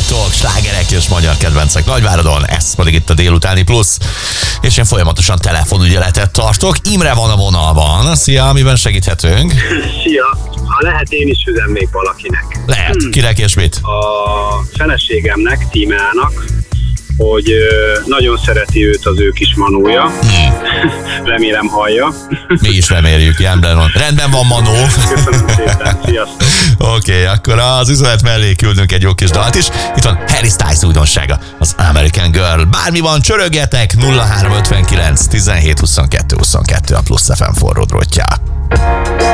hallgattok, slágerek és magyar kedvencek Nagyváradon, ez pedig itt a délutáni plusz, és én folyamatosan telefonügyeletet tartok. Imre van a vonalban. Szia, miben segíthetünk? Szia! Ha lehet, én is üzennék valakinek. Lehet, kinek és mit? A feleségemnek, Tímeának, hogy nagyon szereti őt az ő kis Manója. Remélem hallja. Mi is reméljük, rendben van Manó. Köszönöm szépen, sziasztok! Oké, akkor az üzenet mellé küldünk egy jó kis dalt is. Itt van Harry Styles újdonsága, az American Girl. Bármi van, csörögjetek, 0359 17 22 22 a Plusz FM forró drótja.